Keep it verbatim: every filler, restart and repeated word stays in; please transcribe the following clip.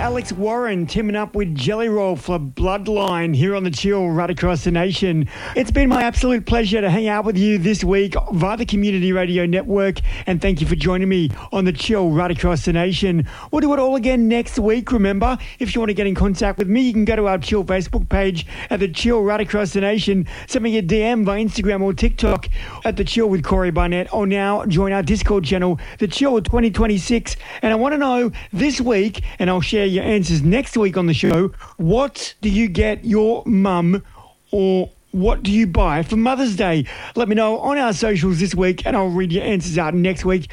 Alex Warren teaming up with Jelly Roll for Bloodline here on the Chill right across the nation. It's been my absolute pleasure to hang out with you this week via the Community Radio Network, and thank you for joining me on the Chill right across the nation. We'll do it all again next week. Remember, if you want to get in contact with me, you can go to our Chill Facebook page at the Chill right across the nation. Send me a D M via Instagram or TikTok at the Chill with Corey Barnett, or now join our Discord channel, the Chill twenty twenty-six. And I want to know this week, and I'll share your answers next week on the show, what do you get your mum, or what do you buy for Mother's Day? Let me know on our socials this week, and I'll read your answers out next week.